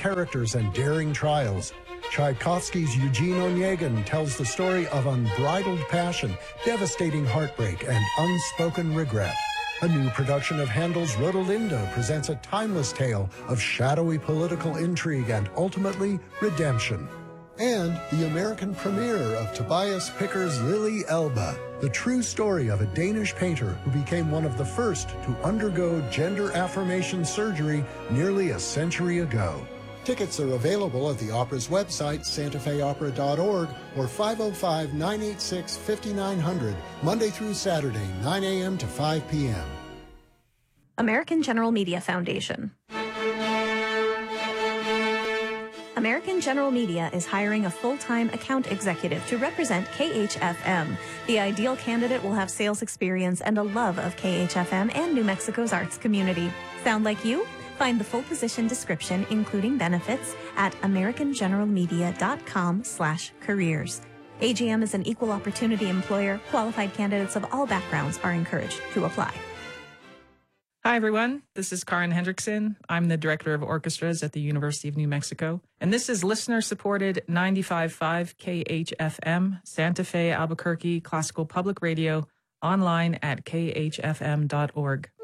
characters and daring trials. Tchaikovsky's Eugene Onegin tells the story of unbridled passion, devastating heartbreak, and unspoken regret. A new production of Handel's Rodelinda presents a timeless tale of shadowy political intrigue and ultimately redemption. And the American premiere of Tobias Picker's Lily Elba, the true story of a Danish painter who became one of the first to undergo gender affirmation surgery nearly a century ago. Tickets are available at the opera's website, santafeopera.org, or 505-986-5900, Monday through Saturday, 9 a.m. to 5 p.m. American General Media Foundation. American General Media is hiring a full-time account executive to represent KHFM. The ideal candidate will have sales experience and a love of KHFM and New Mexico's arts community. Sound like you? Find the full position description, including benefits, at americangeneralmedia.com/careers. AGM is an equal opportunity employer. Qualified candidates of all backgrounds are encouraged to apply. Hi, everyone. This is Karin Hendrickson. I'm the Director of Orchestras at the University of New Mexico. And this is listener-supported 95.5 KHFM, Santa Fe, Albuquerque Classical Public Radio, online at khfm.org.